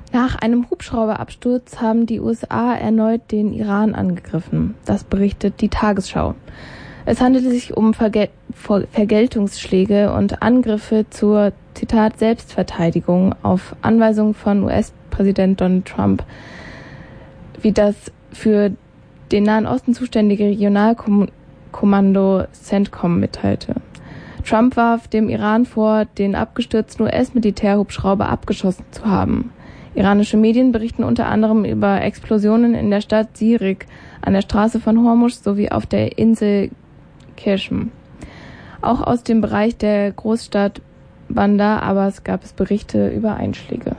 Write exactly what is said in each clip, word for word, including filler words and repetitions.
Nach einem Hubschrauberabsturz haben die U S A erneut den Iran angegriffen. Das berichtet die Tagesschau. Es handelte sich um Vergel- Vergeltungsschläge und Angriffe zur, Zitat, Selbstverteidigung auf Anweisung von U S-Präsident Donald Trump, wie das für den Nahen Osten zuständige Regionalkommando CENTCOM mitteilte. Trump warf dem Iran vor, den abgestürzten U S-Militärhubschrauber abgeschossen zu haben. Iranische Medien berichten unter anderem über Explosionen in der Stadt Sirik, an der Straße von Hormusch sowie auf der Insel Qeshm. Auch aus dem Bereich der Großstadt Bandar Abbas gab es Berichte über Einschläge.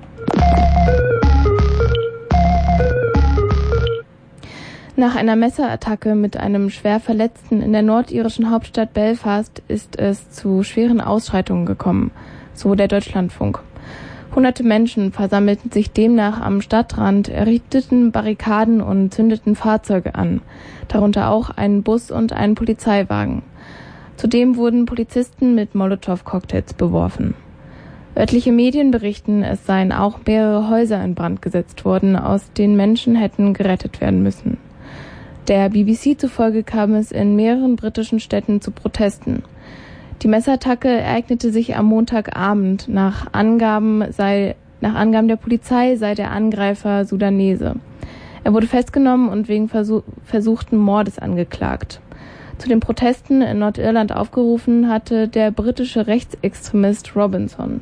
Nach einer Messerattacke mit einem schwer Verletzten in der nordirischen Hauptstadt Belfast ist es zu schweren Ausschreitungen gekommen, so der Deutschlandfunk. Hunderte Menschen versammelten sich demnach am Stadtrand, errichteten Barrikaden und zündeten Fahrzeuge an, darunter auch einen Bus und einen Polizeiwagen. Zudem wurden Polizisten mit Molotow-Cocktails beworfen. Örtliche Medien berichten, es seien auch mehrere Häuser in Brand gesetzt worden, aus denen Menschen hätten gerettet werden müssen. Der B B C zufolge kam es in mehreren britischen Städten zu Protesten. Die Messerattacke ereignete sich am Montagabend. Nach Angaben sei, nach Angaben der Polizei sei der Angreifer Sudanese. Er wurde festgenommen und wegen versuch, versuchten Mordes angeklagt. Zu den Protesten in Nordirland aufgerufen hatte der britische Rechtsextremist Robinson.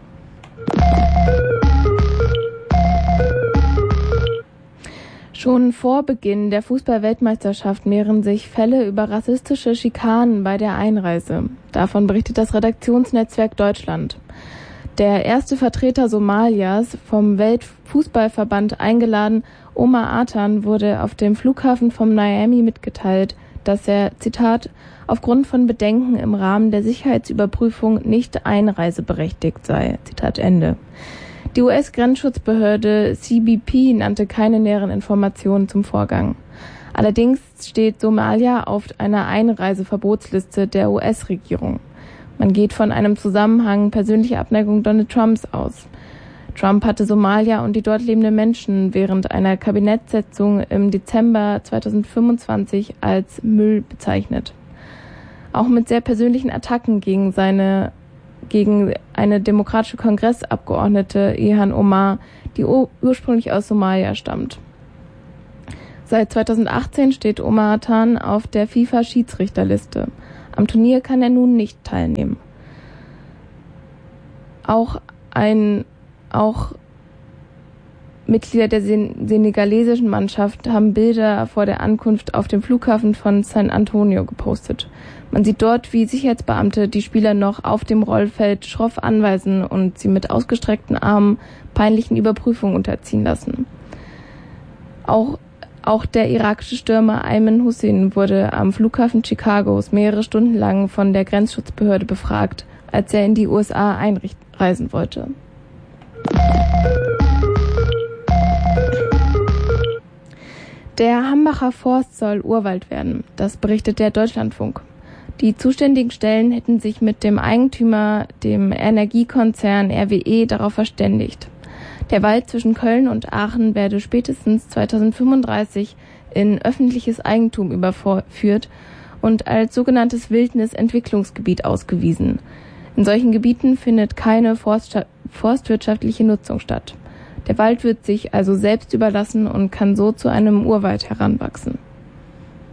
Schon vor Beginn der Fußball-Weltmeisterschaft mehren sich Fälle über rassistische Schikanen bei der Einreise. Davon berichtet das Redaktionsnetzwerk Deutschland. Der erste Vertreter Somalias, vom Weltfußballverband eingeladen, Omar Atan, wurde auf dem Flughafen von Miami mitgeteilt, dass er, Zitat, aufgrund von Bedenken im Rahmen der Sicherheitsüberprüfung nicht einreiseberechtigt sei. Zitat Ende. Die U S-Grenzschutzbehörde C B P nannte keine näheren Informationen zum Vorgang. Allerdings steht Somalia auf einer Einreiseverbotsliste der U S-Regierung. Man geht von einem Zusammenhang persönlicher Abneigung Donald Trumps aus. Trump hatte Somalia und die dort lebenden Menschen während einer Kabinettssitzung im Dezember zweitausendfünfundzwanzig als Müll bezeichnet. Auch mit sehr persönlichen Attacken gegen seine gegen eine demokratische Kongressabgeordnete, Ilhan Omar, die ur- ursprünglich aus Somalia stammt. Seit zweitausendachtzehn steht Omar Atan auf der FIFA-Schiedsrichterliste. Am Turnier kann er nun nicht teilnehmen. Auch ein auch Mitglieder der sen- senegalesischen Mannschaft haben Bilder vor der Ankunft auf dem Flughafen von San Antonio gepostet. Man sieht dort, wie Sicherheitsbeamte die Spieler noch auf dem Rollfeld schroff anweisen und sie mit ausgestreckten Armen peinlichen Überprüfungen unterziehen lassen. Auch, auch der irakische Stürmer Ayman Hussein wurde am Flughafen Chicagos mehrere Stunden lang von der Grenzschutzbehörde befragt, als er in die U S A einreisen wollte. Der Hambacher Forst soll Urwald werden, das berichtet der Deutschlandfunk. Die zuständigen Stellen hätten sich mit dem Eigentümer, dem Energiekonzern R W E, darauf verständigt. Der Wald zwischen Köln und Aachen werde spätestens zweitausendfünfunddreißig in öffentliches Eigentum überführt und als sogenanntes Wildnisentwicklungsgebiet ausgewiesen. In solchen Gebieten findet keine Forststa- forstwirtschaftliche Nutzung statt. Der Wald wird sich also selbst überlassen und kann so zu einem Urwald heranwachsen.